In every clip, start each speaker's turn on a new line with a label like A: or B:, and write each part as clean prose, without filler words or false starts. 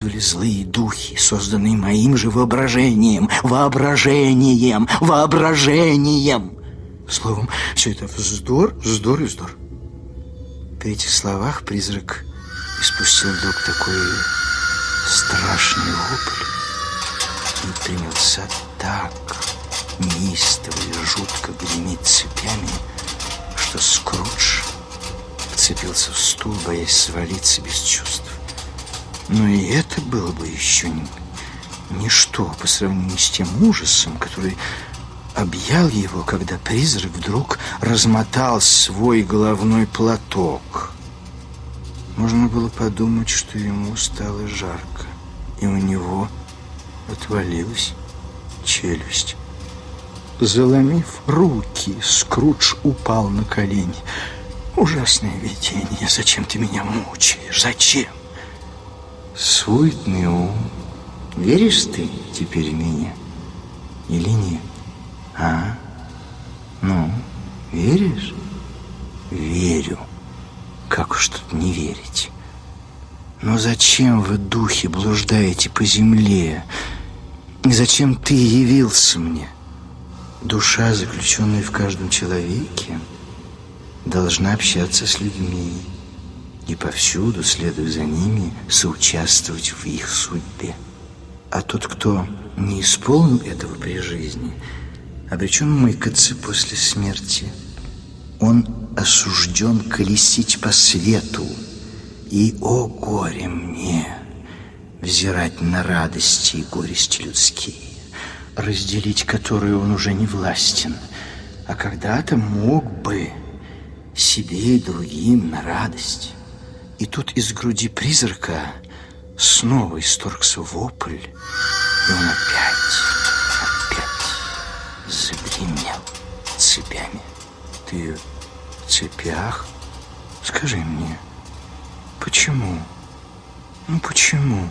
A: были злые духи, созданные моим же воображением. Воображением. Словом, все это вздор и вздор. При этих словах призрак испустил вдруг такой страшный вопль и принялся так неистово и жутко греметь цепями, что Скрудж вцепился в стул, боясь свалиться без чувств. Но и это было бы еще ничто по сравнению с тем ужасом, который объял его, когда призрак вдруг размотал свой головной платок. Можно было подумать, что ему стало жарко, и у него отвалилась челюсть. Заломив руки, Скрудж упал на колени. «Ужасное видение! Зачем ты меня мучаешь? Зачем?» «Суетный ум. Веришь ты теперь в меня или нет? А? Ну, веришь?» «Верю. Как уж тут не верить? Но зачем вы, духи, блуждаете по земле? И зачем ты явился мне? Душа, заключенная в каждом человеке, должна общаться с людьми и повсюду, следуя за ними, соучаствовать в их судьбе. А тот, кто не исполнил этого при жизни, обречен мыкаться после смерти. Он осужден колесить по свету, и, о горе мне, взирать на радости и горести людские, разделить которые он уже не властен, а когда-то мог бы себе и другим на радость. И тут из груди призрака снова исторгся вопль, и он опять загремел цепями. Ты в цепях? Скажи мне, почему? Почему?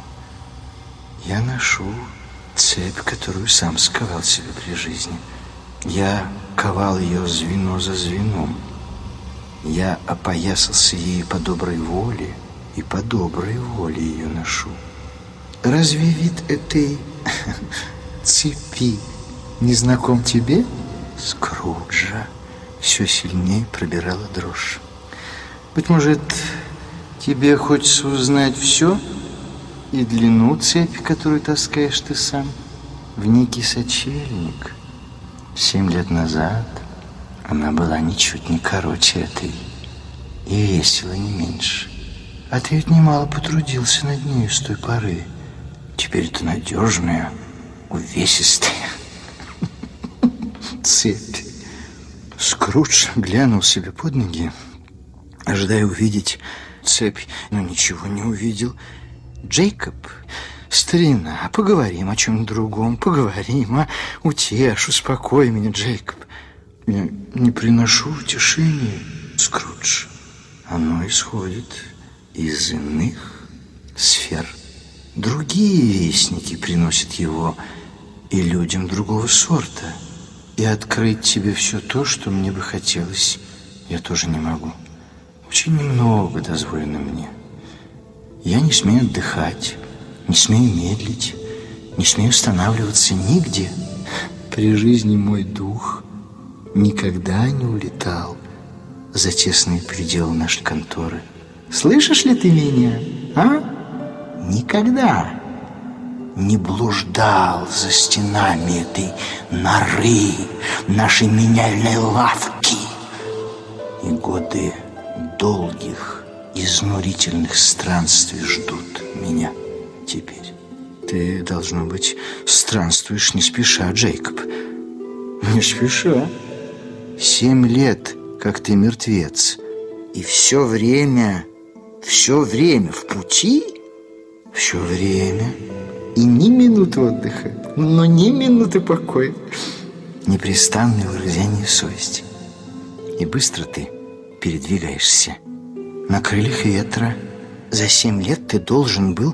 A: Я ношу цепь, которую сам сковал себе при жизни. Я ковал ее звено за звеном. Я опоясался ею по доброй воле, и по доброй воле ее ношу. Разве вид этой цепи не знаком тебе? Скруджа все сильнее пробирала дрожь. Быть может, тебе хочется узнать все, и длину цепи, которую таскаешь ты сам, в некий сочельник. 7 лет назад она была ничуть не короче этой и весила не меньше. А ты ведь немало потрудился над нею с той поры. Теперь это надежная, увесистая цепь. Скрудж глянул себе под ноги, ожидая увидеть цепь, но ничего не увидел. Джейкоб, старина, поговорим о чем другом, поговорим, утешь, успокой меня, Джейкоб. Я не приношу утешения, Скрудж. Оно исходит из иных сфер. Другие вестники приносят его и людям другого сорта. И открыть тебе все то, что мне бы хотелось, я тоже не могу. Очень немного дозволено мне. Я не смею отдыхать, не смею медлить, не смею останавливаться нигде. При жизни мой дух никогда не улетал за тесные пределы нашей конторы. Слышишь ли ты меня, а? Никогда не блуждал за стенами этой норы, нашей меняльной лавки. И годы долгих, изнурительных странствий ждут меня теперь. Ты, должно быть, странствуешь не спеша, Джейкоб. Не спеша. 7 лет, как ты мертвец. И все время в пути? Все время. И ни минуты отдыха, но ни минуты покоя. Непрестанное выражение совести. И быстро ты передвигаешься на крыльях ветра. За 7 лет ты должен был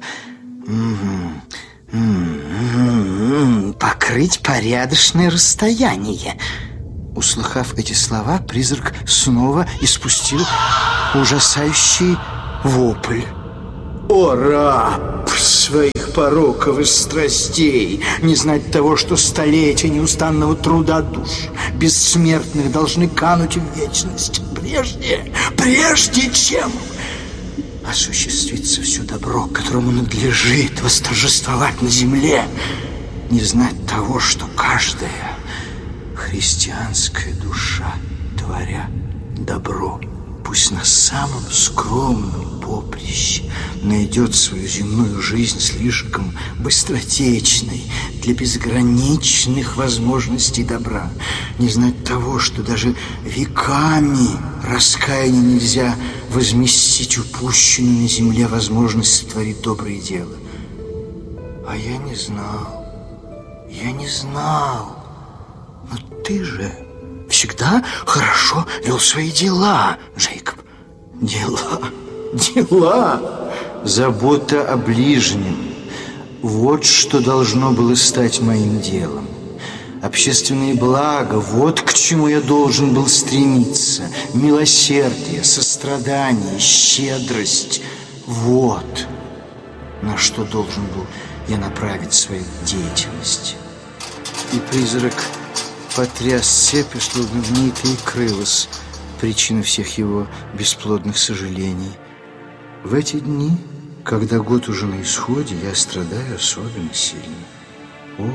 A: покрыть порядочное расстояние. Услыхав эти слова, призрак снова испустил ужасающий вопль. О, раб своих пороков и страстей, не знать того, что столетия неустанного труда душ бессмертных должны кануть в вечность, прежде чем осуществится все добро, которому надлежит восторжествовать на земле, не знать того, что каждая христианская душа, творя добро, пусть на самом скромном поприще, найдет свою земную жизнь слишком быстротечной для безграничных возможностей добра. Не знать того, что даже веками раскаяния нельзя возместить упущенную на земле возможность сотворить доброе дело. А я не знал. Но ты же всегда хорошо вел свои дела, Джейкоб. Дела. Забота о ближнем. Вот что должно было стать моим делом. Общественные блага, вот к чему я должен был стремиться. Милосердие, сострадание, щедрость. Вот на что должен был я направить свою деятельность. И призрак потряс цепью, словно в ней и крылась причина всех его бесплодных сожалений. В эти дни, когда год уже на исходе, я страдаю особенно сильно. О,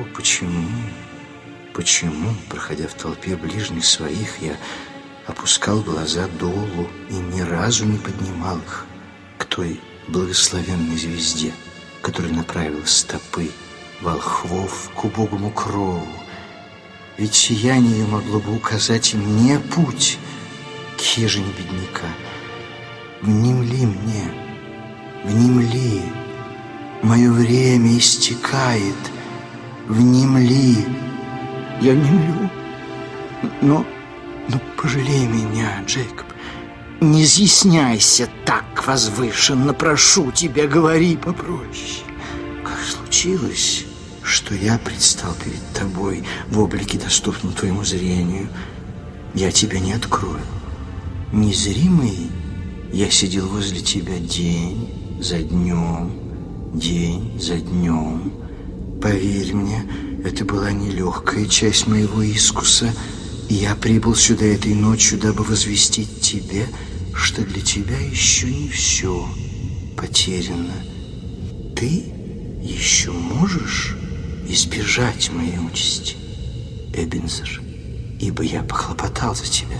A: почему, проходя в толпе ближних своих, я опускал глаза долу и ни разу не поднимал их к той благословенной звезде, которая направила стопы волхвов к убогому крову. Ведь сияние ее могло бы указать и мне путь к хижине бедняка. Внемли мне, внемли, мое время истекает, внемли. Я внемлю, но пожалей меня, Джейкоб. Не изъясняйся так возвышенно, прошу тебя, говори попроще. Как случилось, что я предстал перед тобой в облике, доступном твоему зрению, я тебя не открою. Незримый я сидел возле тебя день за днем. Поверь мне, это была нелегкая часть моего искуса, и я прибыл сюда этой ночью, дабы возвестить тебе, что для тебя еще не все потеряно. Ты еще можешь избежать моей участи, Эбенезер, ибо я похлопотал за тебя.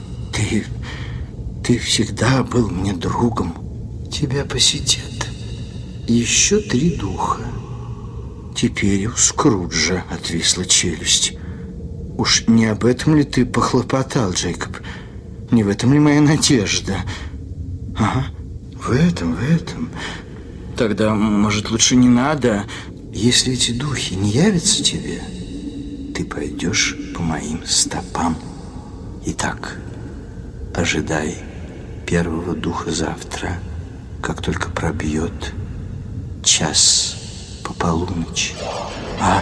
A: Ты всегда был мне другом. Тебя посетят еще 3 духа. Теперь у Скруджа отвисла челюсть. Уж не об этом ли ты похлопотал, Джейкоб? Не в этом ли моя надежда? Ага, в этом. Тогда, может, лучше не надо. Если эти духи не явятся тебе, ты пойдешь по моим стопам. Итак, ожидай первого духа завтра, как только пробьет час по полуночи. А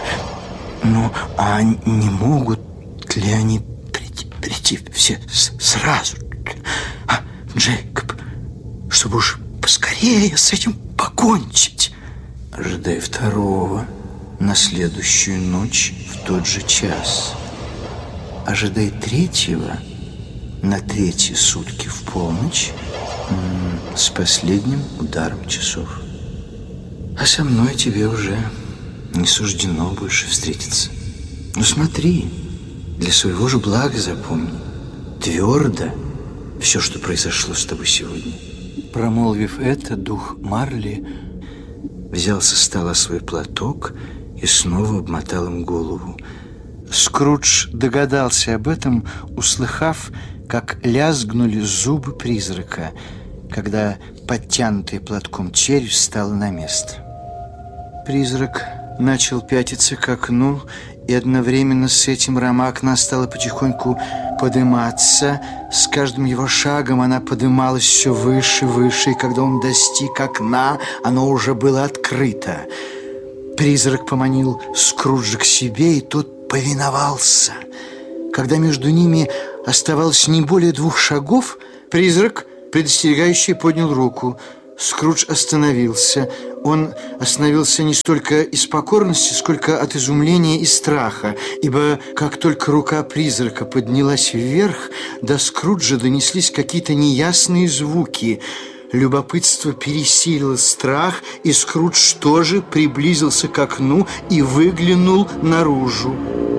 A: не могут ли они прийти все сразу? Джейкоб, чтобы уж поскорее с этим покончить. Ожидай второго на следующую ночь в тот же час. Ожидай третьего на 3-е сутки в полночь с последним ударом часов. А со мной тебе уже не суждено больше встретиться. Ну смотри, для своего же блага запомни твердо все, что произошло с тобой сегодня. Промолвив это, дух Марли взял со стола свой платок и снова обмотал им голову. Скрудж догадался об этом, услыхав, как лязгнули зубы призрака, когда подтянутая платком челюсть стала на место. Призрак начал пятиться к окну, и одновременно с этим рама окна стала потихоньку подниматься. С каждым его шагом она поднималась все выше, и когда он достиг окна, оно уже было открыто. Призрак поманил Скруджа к себе, и тот повиновался. Когда между ними оставалось не более 2 шагов, призрак, предостерегающе, поднял руку. Скрудж остановился. Он остановился не столько из покорности, сколько от изумления и страха, ибо как только рука призрака поднялась вверх, до Скруджа донеслись какие-то неясные звуки. Любопытство пересилило страх, и Скрудж тоже приблизился к окну и выглянул наружу.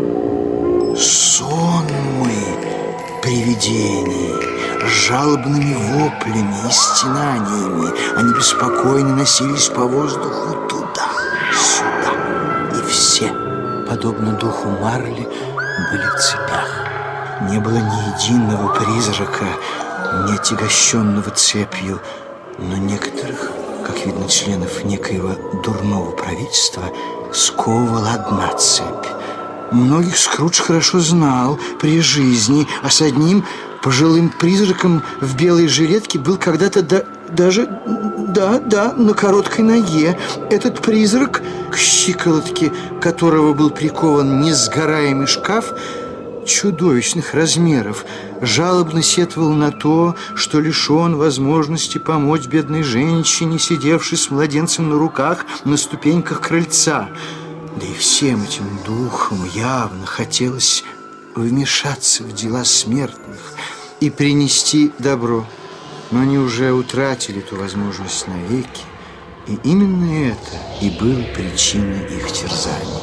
A: Сонмы привидений, жалобными воплями и стенаниями они беспокойно носились по воздуху туда-сюда. И все, подобно духу Марли, были в цепях. Не было ни единого призрака, не отягощенного цепью, но некоторых, как видно, членов некоего дурного правительства, сковывала одна цепь. Многих Скрудж хорошо знал при жизни, а с одним пожилым призраком в белой жилетке был когда-то даже на короткой ноге. Этот призрак, к щиколотке которого был прикован несгораемый шкаф чудовищных размеров, жалобно сетовал на то, что лишен возможности помочь бедной женщине, сидевшей с младенцем на руках на ступеньках крыльца. Да и всем этим духам явно хотелось вмешаться в дела смертных и принести добро. Но они уже утратили эту возможность навеки, и именно это и было причиной их терзаний.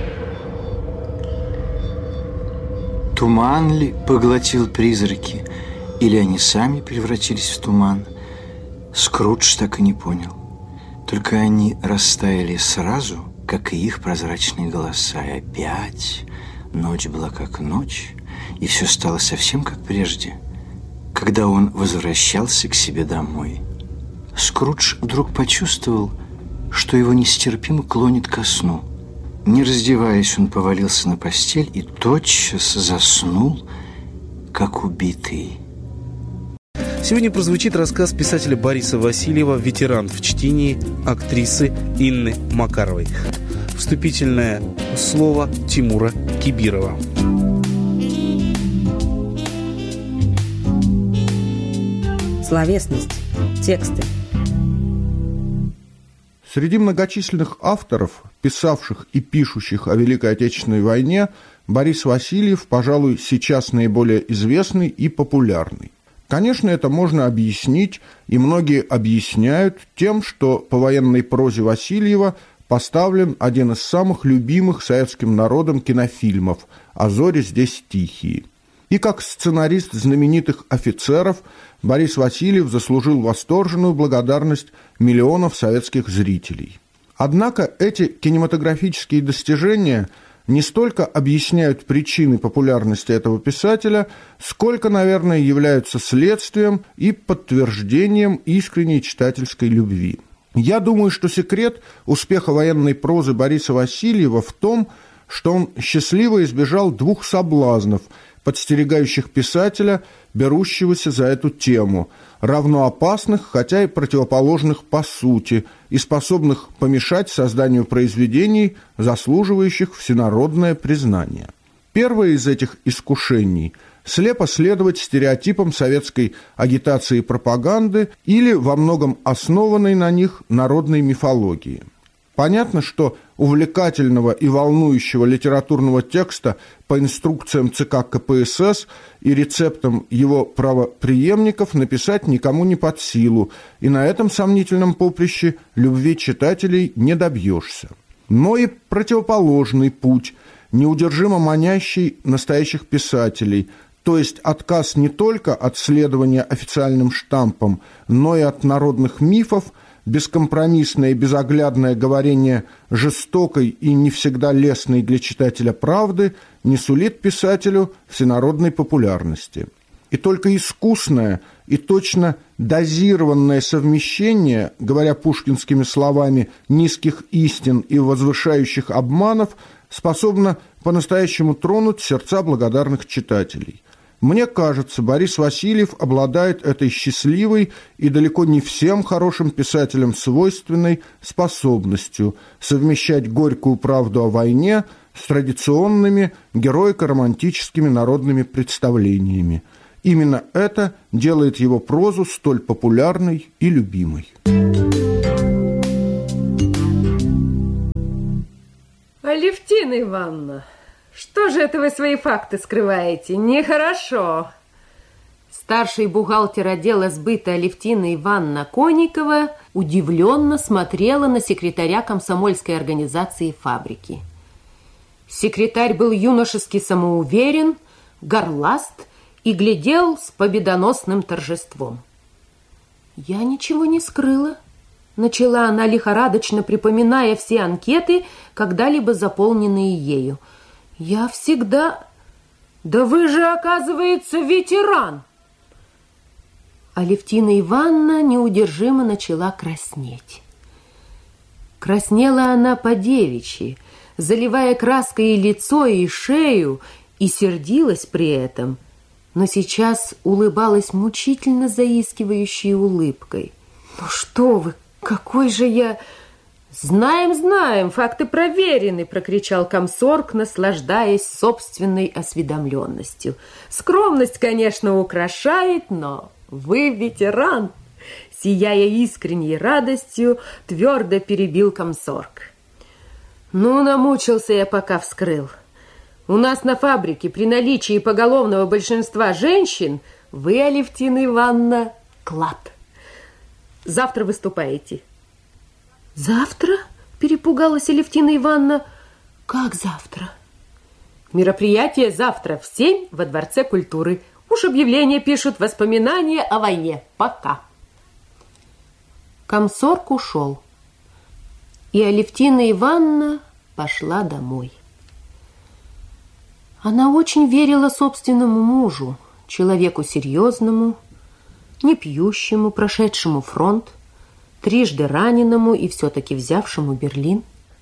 A: Туман ли поглотил призраки, или они сами превратились в туман, Скрудж так и не понял. Только они растаяли сразу, как и их прозрачные голоса. И опять ночь была как ночь, и все стало совсем как прежде, когда он возвращался к себе домой. Скрудж вдруг почувствовал, что его нестерпимо клонит ко сну. Не раздеваясь, он повалился на постель и тотчас заснул, как убитый.
B: Сегодня прозвучит рассказ писателя Бориса Васильева «Ветеран» в чтении актрисы Инны Макаровой. Вступительное слово Тимура Кибирова.
C: Словесность. Тексты.
D: Среди многочисленных авторов, писавших и пишущих о Великой Отечественной войне, Борис Васильев, пожалуй, сейчас наиболее известный и популярный. Конечно, это можно объяснить, и многие объясняют тем, что по военной прозе Васильева поставлен один из самых любимых советским народом кинофильмов «А зори здесь тихие». И как сценарист знаменитых «Офицеров» Борис Васильев заслужил восторженную благодарность миллионов советских зрителей. Однако эти кинематографические достижения не столько объясняют причины популярности этого писателя, сколько, наверное, являются следствием и подтверждением искренней читательской любви. Я думаю, что секрет успеха военной прозы Бориса Васильева в том, что он счастливо избежал двух соблазнов, подстерегающих писателя, берущегося за эту тему, равно опасных, хотя и противоположных по сути, и способных помешать созданию произведений, заслуживающих всенародное признание. Первое из этих искушений – слепо следовать стереотипам советской агитации и пропаганды или во многом основанной на них народной мифологии. Понятно, что увлекательного и волнующего литературного текста по инструкциям ЦК КПСС и рецептам его правопреемников написать никому не под силу, и на этом сомнительном поприще любви читателей не добьешься. Но и противоположный путь, неудержимо манящий настоящих писателей, то есть отказ не только от следования официальным штампам, но и от народных мифов, бескомпромиссное и безоглядное говорение жестокой и не всегда лестной для читателя правды не сулит писателю всенародной популярности. И только искусное и точно дозированное совмещение, говоря пушкинскими словами, низких истин и возвышающих обманов способно по-настоящему тронуть сердца благодарных читателей. Мне кажется, Борис Васильев обладает этой счастливой и далеко не всем хорошим писателям свойственной способностью совмещать горькую правду о войне с традиционными героико-романтическими народными представлениями. Именно это делает его прозу столь популярной и любимой.
C: Алевтина Ивановна, что же это вы свои факты скрываете? Нехорошо. Старший бухгалтер отдела сбыта Алевтина Ивановна Конникова удивленно смотрела на секретаря комсомольской организации фабрики. Секретарь был юношески самоуверен, горласт и глядел с победоносным торжеством. «Я ничего не скрыла», — начала она, лихорадочно припоминая все анкеты, когда-либо заполненные ею. «Я всегда...» «Да вы же, оказывается, ветеран!» Алевтина Ивановна неудержимо начала краснеть. Краснела она по-девичьи, заливая краской и лицо, и шею, и сердилась при этом, но сейчас улыбалась мучительно заискивающей улыбкой. «Ну что вы, какой же я...» «Знаем, знаем, факты проверены», — прокричал комсорг, наслаждаясь собственной осведомленностью. «Скромность, конечно, украшает, но вы ветеран», — сияя искренней радостью, твердо перебил комсорг. «Ну, намучился я, пока вскрыл. У нас на фабрике при наличии поголовного большинства женщин вы, Алевтина Ивановна, клад. Завтра выступаете». «Завтра?» – перепугалась Алевтина Ивановна. «Как завтра?» «Мероприятие завтра в 7 во Дворце культуры. Уж объявления пишут, воспоминания о войне. Пока». Комсорг ушел, и Алевтина Ивановна пошла домой. Она очень верила собственному мужу, человеку серьезному, не пьющему, прошедшему фронт, трижды раненому и все-таки взявшему Берлин.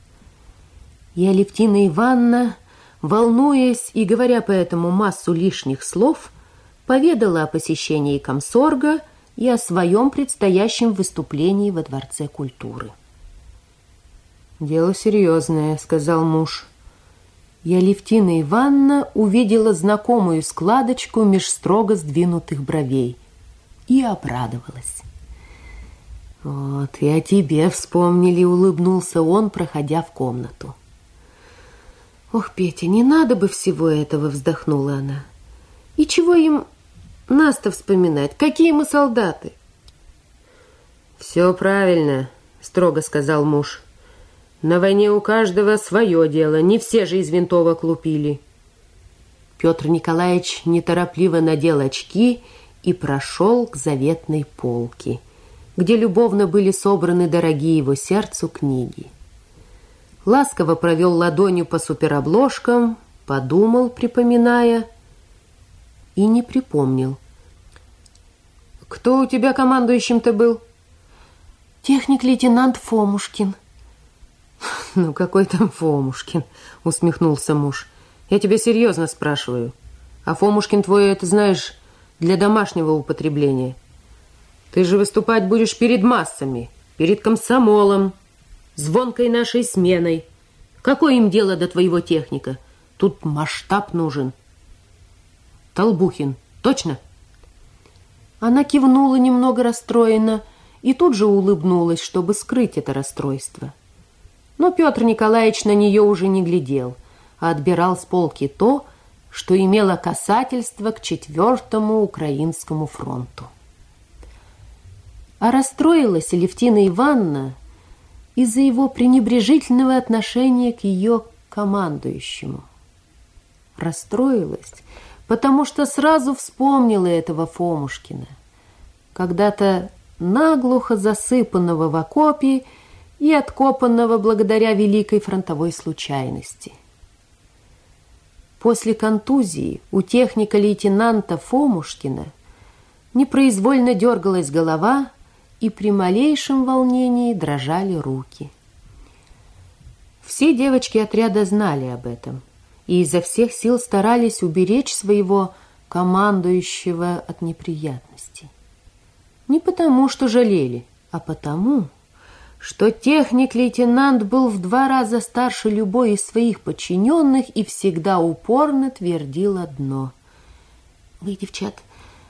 C: И Алевтина Ивановна, волнуясь и говоря поэтому массу лишних слов, поведала о посещении комсорга и о своем предстоящем выступлении во Дворце культуры. «Дело серьезное», — сказал муж. И Алевтина Ивановна увидела знакомую складочку меж строго сдвинутых бровей и обрадовалась. «Вот, и о тебе вспомнили», — улыбнулся он, проходя в комнату. «Ох, Петя, не надо бы всего этого», — вздохнула она. «И чего им нас-то вспоминать? Какие мы солдаты?» «Все правильно», — строго сказал муж. «На войне у каждого свое дело, не все же из винтовок лупили». Петр Николаевич неторопливо надел очки и прошел к заветной полке, где любовно были собраны дорогие его сердцу книги. Ласково провел ладонью по суперобложкам, подумал, припоминая, и не припомнил. «Кто у тебя командующим-то был?» «Техник-лейтенант Фомушкин». «Ну, какой там Фомушкин?» — усмехнулся муж. «Я тебя серьезно спрашиваю. А Фомушкин твой, это знаешь, для домашнего употребления. Ты же выступать будешь перед массами, перед комсомолом, звонкой нашей сменой. Какое им дело до твоего техника? Тут масштаб нужен». «Толбухин, точно?» Она кивнула немного расстроенно и тут же улыбнулась, чтобы скрыть это расстройство. Но Петр Николаевич на нее уже не глядел, а отбирал с полки то, что имело касательство к 4-му Украинскому фронту. А расстроилась Алевтина Ивановна из-за его пренебрежительного отношения к ее командующему. Расстроилась, потому что сразу вспомнила этого Фомушкина, когда-то наглухо засыпанного в окопе и откопанного благодаря великой фронтовой случайности. После контузии у техника-лейтенанта Фомушкина непроизвольно дергалась голова, и при малейшем волнении дрожали руки. Все девочки отряда знали об этом и изо всех сил старались уберечь своего командующего от неприятностей. Не потому, что жалели, а потому, что техник-лейтенант был в 2 раза старше любой из своих подчиненных и всегда упорно твердил одно: «Вы, девчат,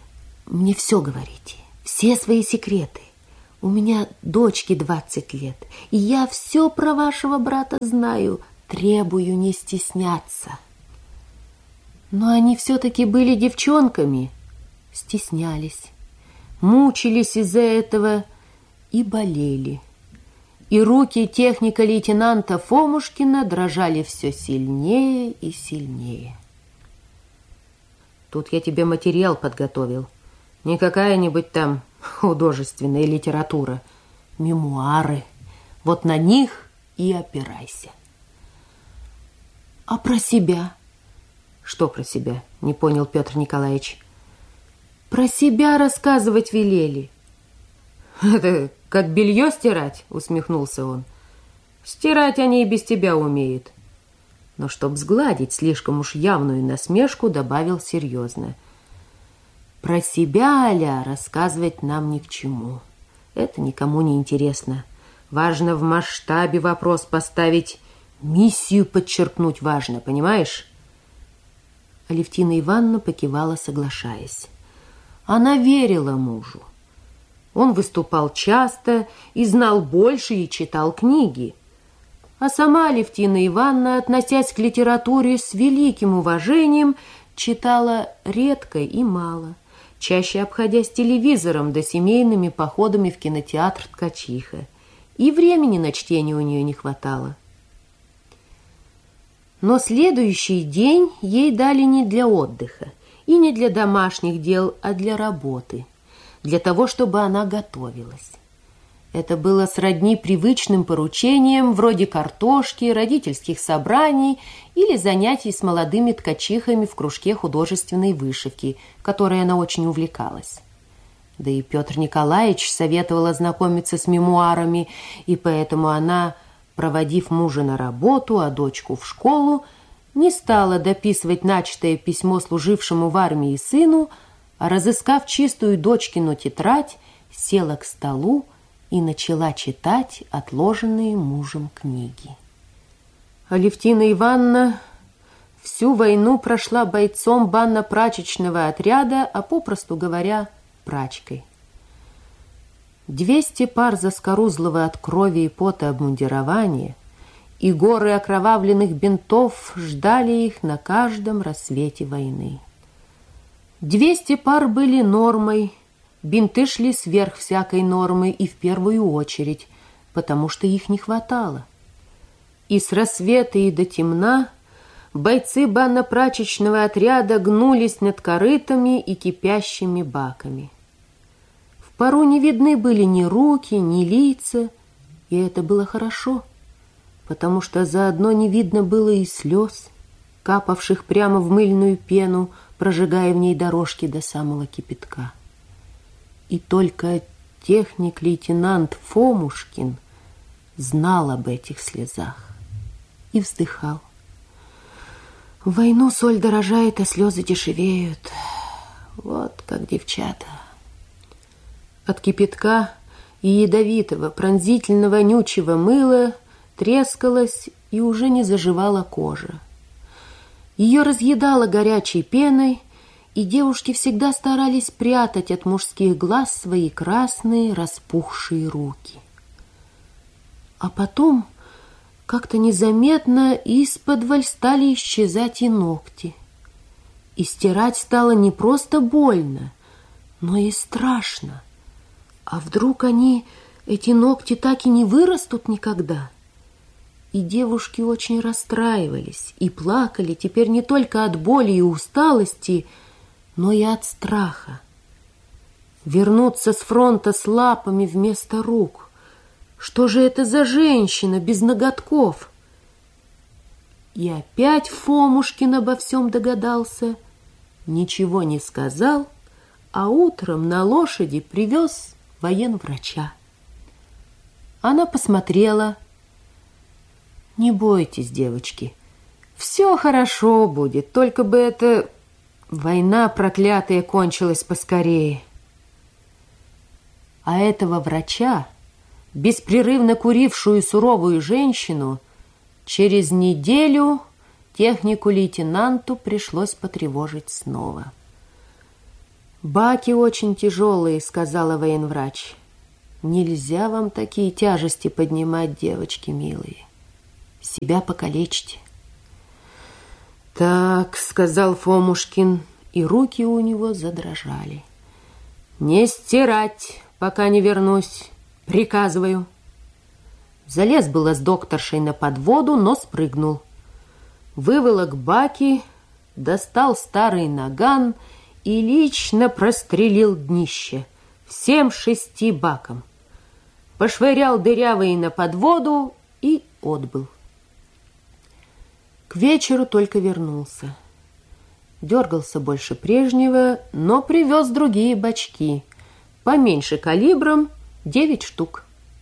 C: мне все говорите, все свои секреты. У меня дочке 20 лет, и я все про вашего брата знаю, требую не стесняться. Но они все-таки были девчонками, стеснялись, мучились из-за этого и болели. И руки техника-лейтенанта Фомушкина дрожали все сильнее и сильнее. Тут я тебе материал подготовил. Не какая-нибудь там художественная литература. Мемуары. Вот на них и опирайся. А про себя? Что про себя? Не понял Петр Николаевич. Про себя рассказывать велели. Это как белье стирать, усмехнулся он. Стирать они и без тебя умеют. Но чтоб сгладить слишком уж явную насмешку, добавил серьезно. Про себя, Аля, рассказывать нам ни к чему. Это никому не интересно. Важно в масштабе вопрос поставить, миссию подчеркнуть важно, понимаешь? Алевтина Ивановна покивала, соглашаясь. Она верила мужу. Он выступал часто и знал больше, и читал книги. А сама Алевтина Ивановна, относясь к литературе с великим уважением, читала редко и мало, чаще обходясь телевизором да семейными походами в кинотеатр «Ткачиха». И времени на чтение у нее не хватало. Но следующий день ей дали не для отдыха и не для домашних дел, а для работы, для того, чтобы она готовилась. Это было сродни привычным поручениям вроде картошки, родительских собраний или занятий с молодыми ткачихами в кружке художественной вышивки, которой она очень увлекалась. Да и Петр Николаевич советовал ознакомиться с мемуарами, и поэтому она, проводив мужа на работу, а дочку в школу, не стала дописывать начатое письмо служившему в армии сыну, а, разыскав чистую дочкину тетрадь, села к столу и начала читать отложенные мужем книги. Алевтина Ивановна всю войну прошла бойцом банно-прачечного отряда, а попросту говоря, прачкой. 200 пар заскорузлого от крови и пота обмундирования и горы окровавленных бинтов ждали их на каждом рассвете войны. 200 пар были нормой, бинты шли сверх всякой нормы и в первую очередь, потому что их не хватало. И с рассвета и до темна бойцы банно-прачечного отряда гнулись над корытами и кипящими баками. В пару не видны были ни руки, ни лица, и это было хорошо, потому что заодно не видно было и слез, капавших прямо в мыльную пену, прожигая в ней дорожки до самого кипятка. И только техник-лейтенант Фомушкин знал об этих слезах и вздыхал. В войну соль дорожает, а слезы дешевеют. Вот как девчата. От кипятка и ядовитого, пронзительного, вонючего мыла трескалась и уже не заживала кожа. Ее разъедало горячей пеной, и девушки всегда старались прятать от мужских глаз свои красные распухшие руки. А потом как-то незаметно исподволь стали исчезать и ногти. И стирать стало не просто больно, но и страшно. А вдруг эти ногти, так и не вырастут никогда? И девушки очень расстраивались и плакали теперь не только от боли и усталости, но и от страха. Вернуться с фронта с лапами вместо рук. Что же это за женщина без ноготков? И опять Фомушкин обо всем догадался, ничего не сказал, а утром на лошади привез военврача. Она посмотрела. Не бойтесь, девочки, все хорошо будет, только бы эта война проклятая кончилась поскорее. А этого врача, беспрерывно курившую суровую женщину, через неделю технику-лейтенанту пришлось потревожить снова. «Баки очень тяжелые», — сказала военврач. «Нельзя вам такие тяжести поднимать, девочки милые. Себя покалечите». «Так», — сказал Фомушкин, и руки у него задрожали. «Не стирать, пока не вернусь, приказываю». Залез было с докторшей на подводу, но спрыгнул. Выволок баки, достал старый наган и лично прострелил днище всем 6 бакам. Пошвырял дырявые на подводу и отбыл. К вечеру только вернулся. Дергался больше прежнего, но привез другие бачки, поменьше калибром, 9 штук.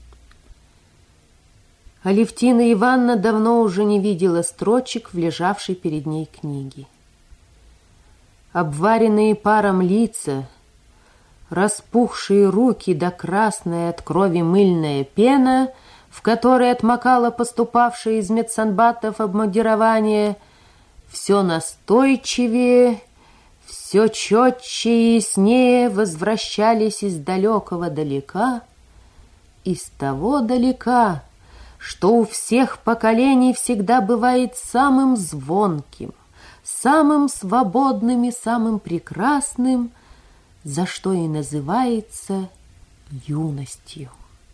C: Алевтина Ивановна давно уже не видела строчек в лежавшей перед ней книге. Обваренные паром лица, распухшие руки да красная от крови мыльная пена, в которой отмокало поступавшее из медсанбатов обмундирование, все настойчивее, все четче и яснее возвращались из далекого далека, из того далека, что у всех поколений всегда бывает самым звонким, самым свободным и самым прекрасным, за что и называется юностью.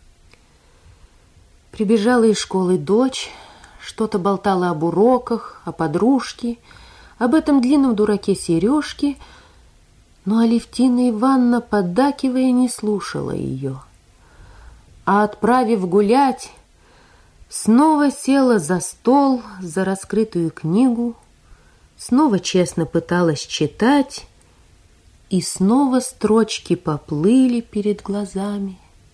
C: Прибежала из школы дочь, что-то болтала об уроках, о подружке, об этом длинном дураке Сережке, но Алевтина Ивановна, поддакивая, не слушала ее. А отправив гулять, снова села за стол, за раскрытую книгу, снова честно пыталась читать, и снова строчки поплыли перед глазами.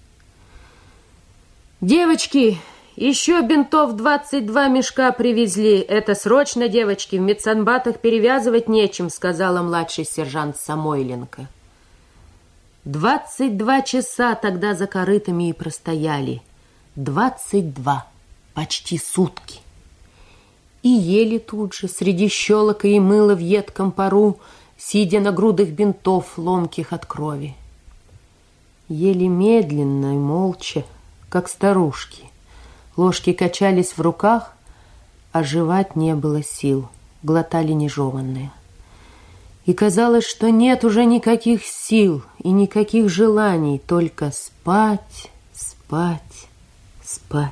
C: «Девочки, еще бинтов 22 мешка привезли. Это срочно, девочки, в медсанбатах перевязывать нечем», сказала младший сержант Самойленко. 22 часа тогда за корытами и простояли. 22, почти сутки. И ели тут же, среди щелока и мыла в едком пару, сидя на грудах бинтов, ломких от крови. Ели медленно и молча, как старушки. Ложки качались в руках, а жевать не было сил, глотали нежеванные. И казалось, что нет уже никаких сил и никаких желаний, только спать, спать, спать.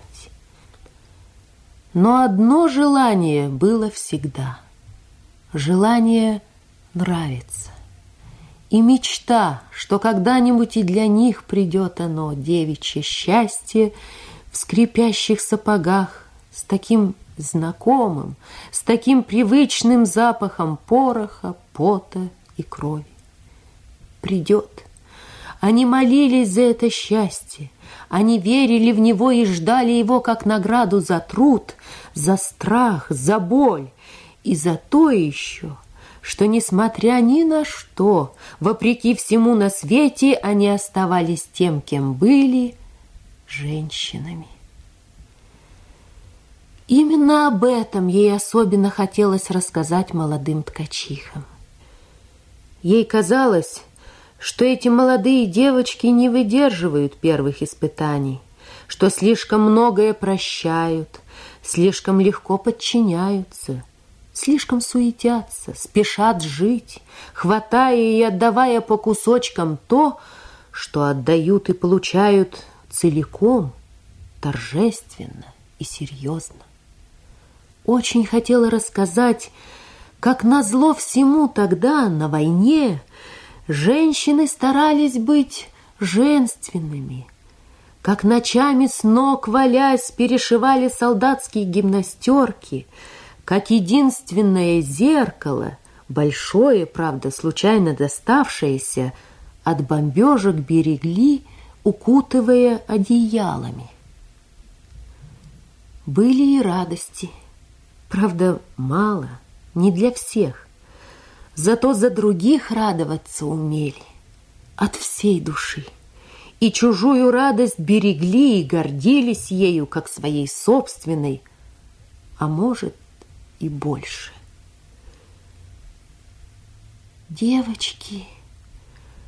C: Но одно желание было всегда. Желание нравится. И мечта, что когда-нибудь и для них придет оно, девичье счастье, в скрипящих сапогах, с таким знакомым, с таким привычным запахом пороха, пота и крови. Придет. Они молились за это счастье, они верили в него и ждали его как награду за труд, за страх, за боль и за то еще, что, несмотря ни на что, вопреки всему на свете, они оставались тем, кем были, женщинами. Именно об этом ей особенно хотелось рассказать молодым ткачихам. Ей казалось, что эти молодые девочки не выдерживают первых испытаний, что слишком многое прощают, слишком легко подчиняются, слишком суетятся, спешат жить, хватая и отдавая по кусочкам то, что отдают и получают целиком, торжественно и серьезно. Очень хотела рассказать, как назло всему тогда, на войне, женщины старались быть женственными, как ночами с ног валясь перешивали солдатские гимнастерки, как единственное зеркало, большое, правда, случайно доставшееся, от бомбежек берегли, укутывая одеялами. Были и радости, правда, мало, не для всех. Зато за других радоваться умели от всей души. И чужую радость берегли и гордились ею, как своей собственной, а может и больше. «Девочки,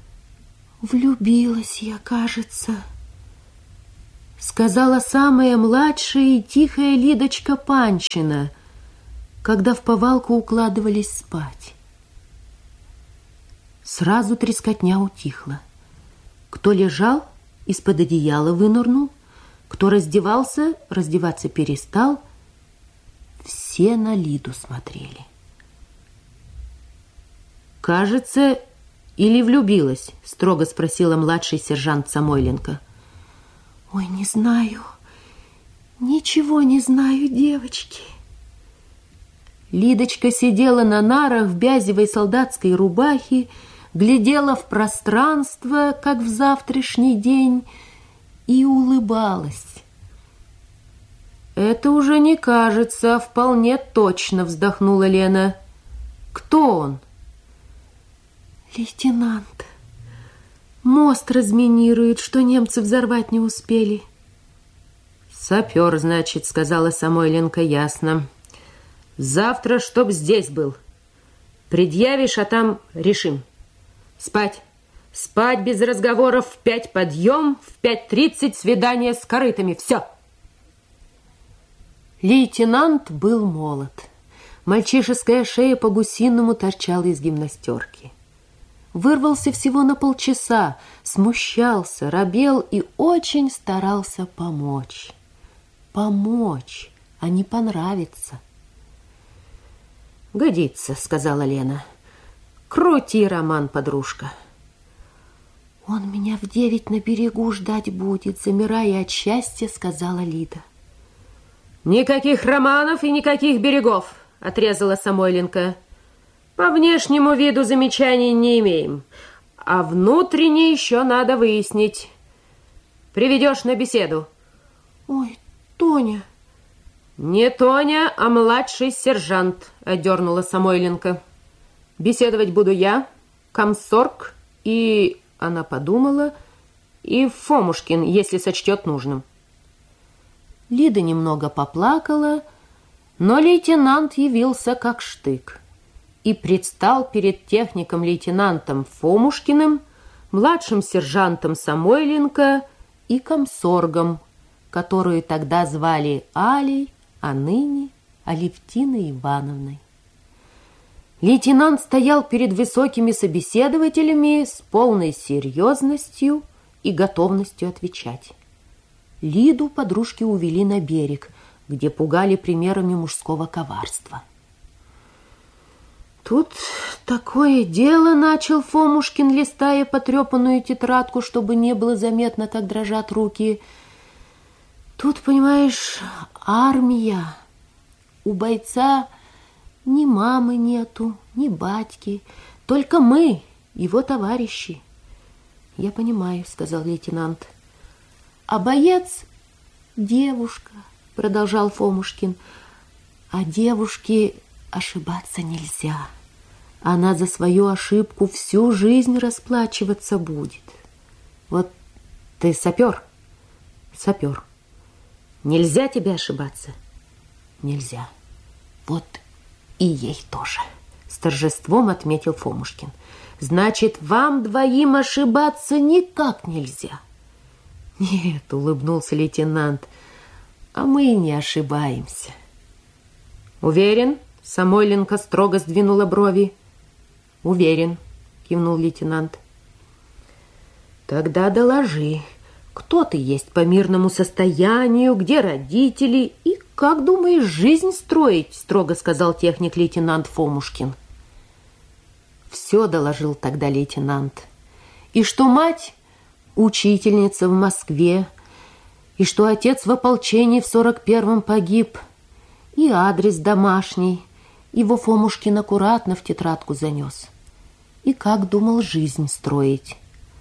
C: Влюбилась я, кажется, сказала самая младшая и тихая Лидочка Панчина, когда в повалку укладывались спать. Сразу трескотня утихла. Кто лежал, из-под одеяла вынырнул, кто раздевался, раздеваться перестал. Все на Лиду смотрели. «Кажется, или влюбилась?» — строго спросила младший сержант Самойленко. «Ой, не знаю, ничего не знаю, девочки». Лидочка сидела на нарах в бязевой солдатской рубахе, глядела в пространство, как в завтрашний день, и улыбалась. «Это уже не кажется, а вполне точно», — вздохнула Лена. «Кто он?» «Лейтенант. Мост разминирует, что немцы взорвать не успели». «Сапер, значит», — сказала Самойленко ясно. «Завтра чтоб здесь был. Предъявишь, а там решим. Спать. Спать без разговоров. В 5 подъем, в 5:30 свидание с корытами. Все». Лейтенант был молод. Мальчишеская шея по-гусиному торчала из гимнастерки. Вырвался всего на полчаса, смущался, робел и очень старался помочь. Помочь, а не понравиться. «Годится», — сказала Лена. «Крути роман, подружка». «Он меня в 9 на берегу ждать будет», — замирая от счастья, сказала Лида. «Никаких романов и никаких берегов», — отрезала Самойленко. «По внешнему виду замечаний не имеем, а внутренне еще надо выяснить. Приведешь на беседу». «Ой, Тоня». «Не Тоня, а младший сержант», — одернула Самойленко. «Беседовать буду я, комсорг и...» Она подумала. «И Фомушкин, если сочтет нужным». Лида немного поплакала, но лейтенант явился как штык и предстал перед техником-лейтенантом Фомушкиным, младшим сержантом Самойленко и комсоргом, которую тогда звали Алей, а ныне Алевтиной Ивановной. Лейтенант стоял перед высокими собеседователями с полной серьезностью и готовностью отвечать. Лиду подружки увели на берег, где пугали примерами мужского коварства. «Тут такое дело», — начал Фомушкин, листая потрепанную тетрадку, чтобы не было заметно, как дрожат руки. «Тут, понимаешь, армия. У бойца ни мамы нету, ни батьки, только мы, его товарищи». «Я понимаю», — сказал лейтенант. «А боец — девушка», — продолжал Фомушкин. «А девушке ошибаться нельзя. Она за свою ошибку всю жизнь расплачиваться будет. Вот ты сапер, сапер. Нельзя тебе ошибаться?» «Нельзя. Вот и ей тоже», — с торжеством отметил Фомушкин. «Значит, вам двоим ошибаться никак нельзя». «Нет», — улыбнулся лейтенант, — «а мы и не ошибаемся». «Уверен?» — Самойленко строго сдвинула брови. «Уверен», — кивнул лейтенант. «Тогда доложи, кто ты есть по мирному состоянию, где родители и как думаешь жизнь строить?» — строго сказал техник-лейтенант Фомушкин. Все доложил тогда лейтенант. И что мать учительница в Москве, и что отец в ополчении в 41-м погиб, и адрес домашний. Его Фомушкин аккуратно в тетрадку занес. И как думал жизнь строить.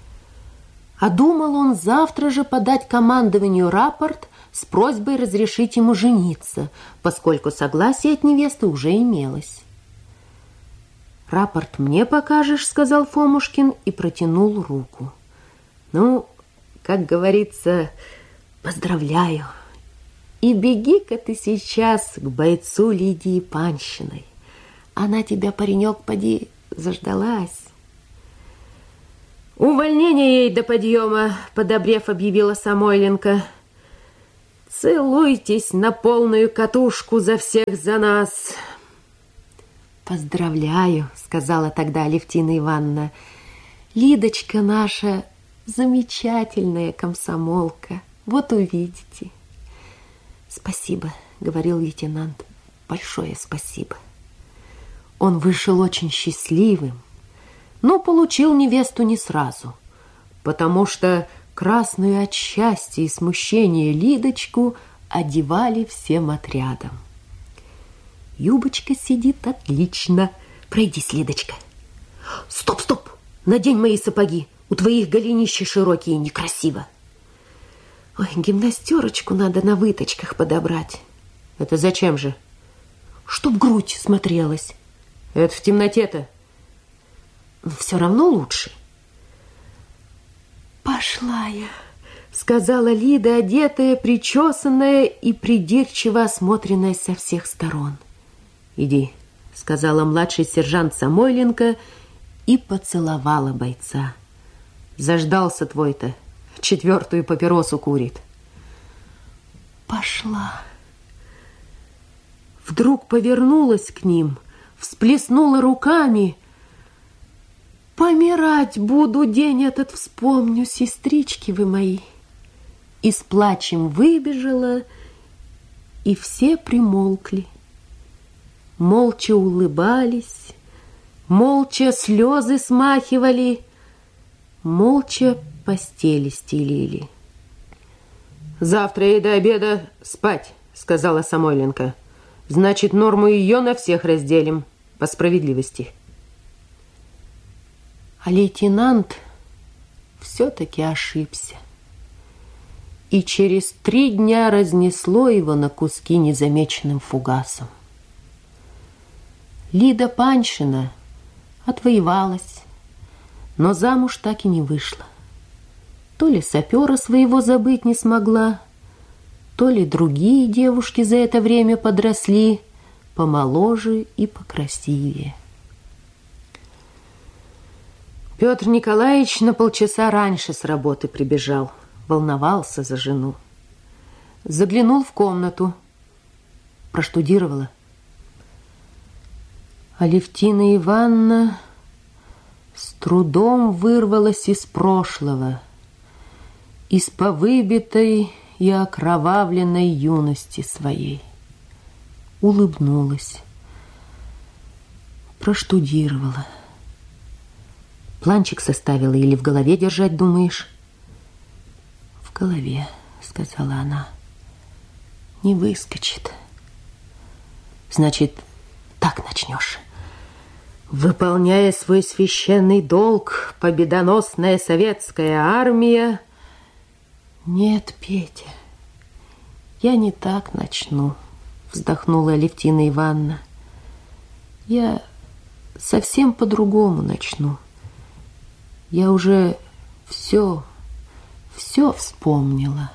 C: А думал он завтра же подать командованию рапорт с просьбой разрешить ему жениться, поскольку согласие от невесты уже имелось. «Рапорт мне покажешь», — сказал Фомушкин и протянул руку. «Ну, как говорится, поздравляю. И беги-ка ты сейчас к бойцу Лидии Панщиной. Она тебя, паренек, поди, заждалась». Увольнение ей до подъема, подобрев, объявила Самойленко. Целуйтесь на полную катушку за всех за нас. Поздравляю, сказала тогда Алевтина Ивановна. Лидочка наша замечательная комсомолка. Вот увидите. Спасибо, говорил лейтенант. Большое спасибо. Он вышел очень счастливым, но получил невесту не сразу, потому что красную от счастья и смущения Лидочку одевали всем отрядом. Юбочка сидит отлично. Пройдись, Лидочка. Стоп, стоп! Надень мои сапоги. У твоих голенища широкие, некрасиво. Ой, гимнастерочку надо на выточках подобрать. Это зачем же? Чтоб грудь смотрелась. Это в темноте-то. Все равно лучше. Пошла я, сказала Лида, одетая, причесанная и придирчиво осмотренная со всех сторон. Иди, сказала младший сержант Самойленко и поцеловала бойца. Заждался твой-то, 4-ю папиросу курит. Пошла. Вдруг повернулась к ним, всплеснула руками. Помирать буду, день этот вспомню, сестрички вы мои. И с плачем выбежала, и все примолкли. Молча улыбались, молча слезы смахивали, молча постели стелили. Завтра и до обеда спать, сказала Самойленко. Значит, норму ее на всех разделим, по справедливости. А лейтенант все-таки ошибся. И через 3 дня разнесло его на куски незамеченным фугасом. Лида Паншина отвоевалась, но замуж так и не вышла. То ли сапера своего забыть не смогла, то ли другие девушки за это время подросли, помоложе и покрасивее. Петр Николаевич на полчаса раньше с работы прибежал, волновался за жену. Заглянул в комнату, проштудировала. Алевтина Ивановна с трудом вырвалась из прошлого, из повыбитой и окровавленной юности своей. Улыбнулась, проштудировала. Планчик составила или в голове держать, думаешь? В голове, сказала она. Не выскочит. Значит, так начнешь. Выполняя свой священный долг, победоносная советская армия... Нет, Петя, я не так начну, вздохнула Алевтина Ивановна. Я совсем по-другому начну. Я уже все вспомнила.